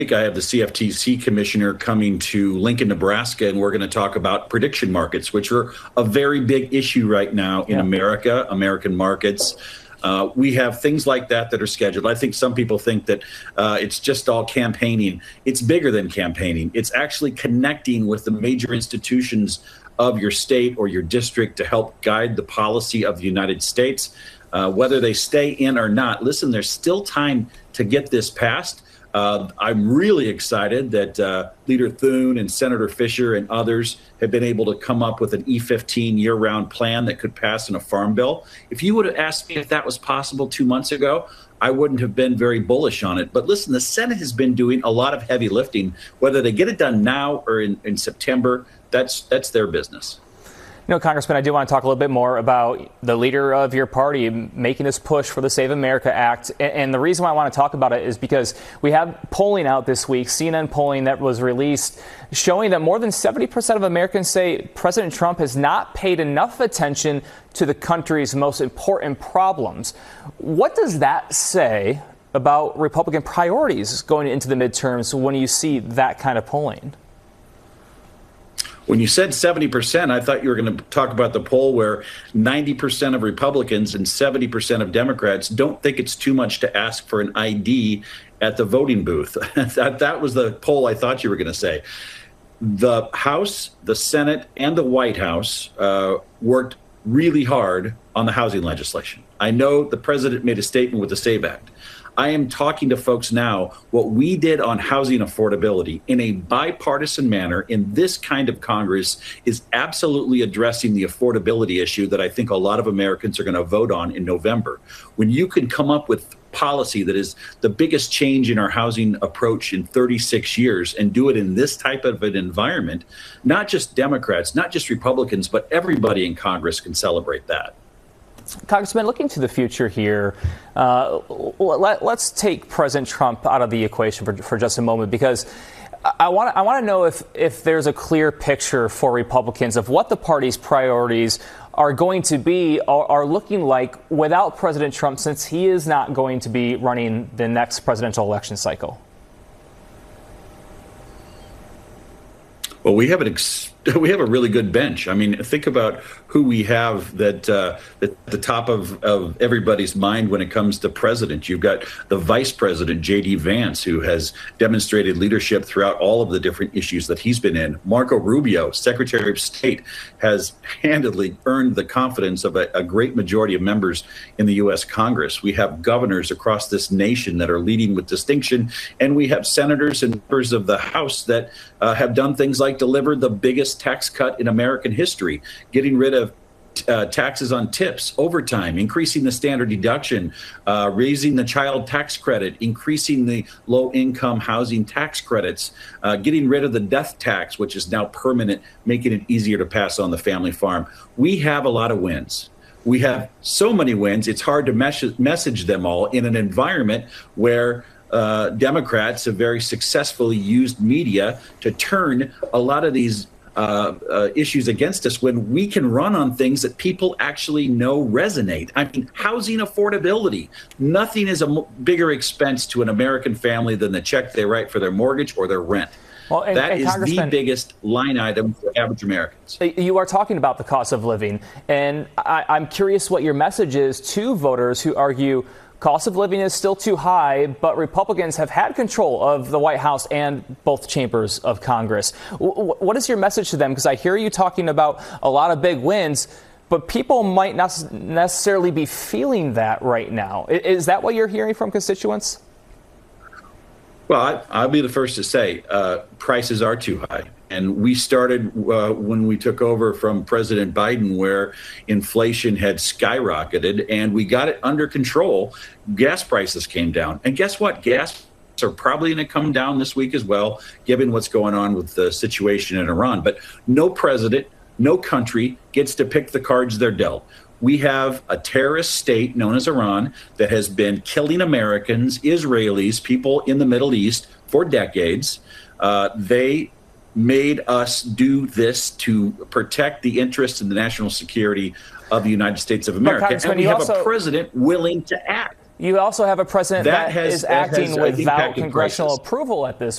I have the CFTC commissioner coming to Lincoln, Nebraska, and we're going to talk about prediction markets, which are a very big issue right now in America, American markets. We have things like that are scheduled. I think some people think that it's just all campaigning. It's bigger than campaigning. It's actually connecting with the major institutions of your state or your district to help guide the policy of the United States, whether they stay in or not. Listen, there's still time to get this passed. I'm really excited that Leader Thune and Senator Fisher and others have been able to come up with an E15 year-round plan that could pass in a farm bill. If you would have asked me if that was possible 2 months ago, I wouldn't have been very bullish on it. But listen, the Senate has been doing a lot of heavy lifting. Whether they get it done now or in September, that's their business. You know, Congressman, I do want to talk a little bit more about the leader of your party making this push for the Save America Act. And the reason why I want to talk about it is because we have polling out this week, CNN polling that was released, showing that more than 70% of Americans say President Trump has not paid enough attention to the country's most important problems. What does that say about Republican priorities going into the midterms when you see that kind of polling? When you said 70%, I thought you were going to talk about the poll where 90% of Republicans and 70% of Democrats don't think it's too much to ask for an ID at the voting booth. That was the poll I thought you were going to say. The House, the Senate, and the White House worked really hard on the housing legislation. I know the president made a statement with the SAVE Act. I am talking to folks now. What we did on housing affordability in a bipartisan manner in this kind of Congress is absolutely addressing the affordability issue that I think a lot of Americans are going to vote on in November. When you can come up with policy that is the biggest change in our housing approach in 36 years and do it in this type of an environment, not just Democrats, not just Republicans, but everybody in Congress can celebrate that. Congressman, looking to the future here, let's take President Trump out of the equation for just a moment, because I want to know if there's a clear picture for Republicans of what the party's priorities are going to be, are looking like without President Trump, since he is not going to be running the next presidential election cycle. Well, we have a really good bench. I mean, think about who we have that at the top of everybody's mind when it comes to president. You've got the vice president, J.D. Vance, who has demonstrated leadership throughout all of the different issues that he's been in. Marco Rubio, Secretary of State, has handedly earned the confidence of a great majority of members in the U.S. Congress. We have governors across this nation that are leading with distinction, and we have senators and members of the House that have done things like deliver the biggest tax cut in American history, getting rid of taxes on tips, overtime, increasing the standard deduction, raising the child tax credit, increasing the low-income housing tax credits, getting rid of the death tax, which is now permanent, making it easier to pass on the family farm. We have a lot of wins. We have so many wins, it's hard to message them all in an environment where Democrats have very successfully used media to turn a lot of these issues against us when we can run on things that people actually know resonate. I mean, housing affordability. Nothing is a bigger expense to an American family than the check they write for their mortgage or their rent. Well, that is the biggest line item for average Americans. You are talking about the cost of living, and I'm curious what your message is to voters who argue cost of living is still too high, but Republicans have had control of the White House and both chambers of Congress. What is your message to them? Because I hear you talking about a lot of big wins, but people might not necessarily be feeling that right now. Is that what you're hearing from constituents? Well, I'll be the first to say prices are too high. And we started when we took over from President Biden, where inflation had skyrocketed, and we got it under control. Gas prices came down. And guess what? Gas are probably going to come down this week as well, given what's going on with the situation in Iran. But no president, no country gets to pick the cards they're dealt. We have a terrorist state known as Iran that has been killing Americans, Israelis, people in the Middle East for decades. They made us do this to protect the interests and the national security of the United States of America. And we have a president willing to act. You also have a president that is acting I think, without impacted congressional prices. approval at this